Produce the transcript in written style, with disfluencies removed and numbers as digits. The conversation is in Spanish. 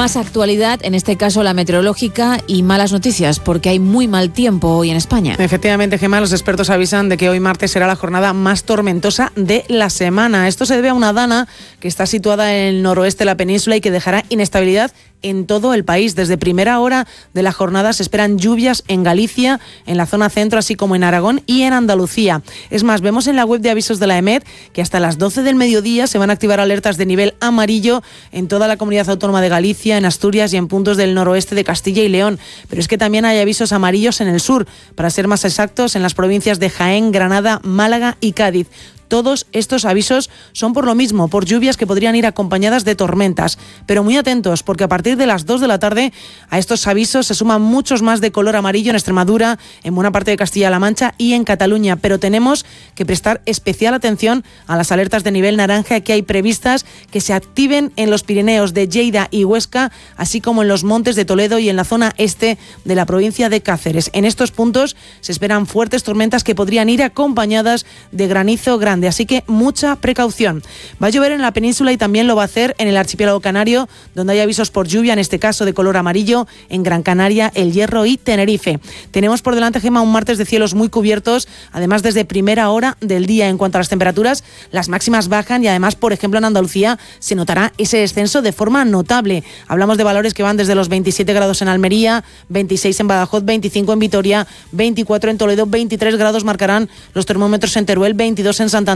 Más actualidad, en este caso la meteorológica, y malas noticias, porque hay muy mal tiempo hoy en España. Efectivamente, Gemma, los expertos avisan de que hoy martes será la jornada más tormentosa de la semana. Esto se debe a una dana que está situada en el noroeste de la península y que dejará inestabilidad en todo el país. Desde primera hora de la jornada se esperan lluvias en Galicia, en la zona centro, así como en Aragón y en Andalucía. Es más, vemos en la web de avisos de la EMET que hasta las 12 del mediodía se van a activar alertas de nivel amarillo en toda la comunidad autónoma de Galicia, en Asturias y en puntos del noroeste de Castilla y León. Pero es que también hay avisos amarillos en el sur, para ser más exactos, en las provincias de Jaén, Granada, Málaga y Cádiz. Todos estos avisos son por lo mismo, por lluvias que podrían ir acompañadas de tormentas. Pero muy atentos, porque a partir de las 2 de la tarde a estos avisos se suman muchos más de color amarillo en Extremadura, en buena parte de Castilla-La Mancha y en Cataluña. Pero tenemos que prestar especial atención a las alertas de nivel naranja que hay previstas que se activen en los Pirineos de Lleida y Huesca, así como en los montes de Toledo y en la zona este de la provincia de Cáceres. En estos puntos se esperan fuertes tormentas que podrían ir acompañadas de granizo grande. Así que mucha precaución. Va a llover en la península y también lo va a hacer en el archipiélago canario, donde hay avisos por lluvia, en este caso de color amarillo, en Gran Canaria, El Hierro y Tenerife. Tenemos por delante, Gemma, un martes de cielos muy cubiertos, además desde primera hora del día. En cuanto a las temperaturas, las máximas bajan y además, por ejemplo, en Andalucía se notará ese descenso de forma notable. Hablamos de valores que van desde los 27 grados en Almería, 26 en Badajoz, 25 en Vitoria, 24 en Toledo, 23 grados marcarán los termómetros en Teruel, 22 en Santa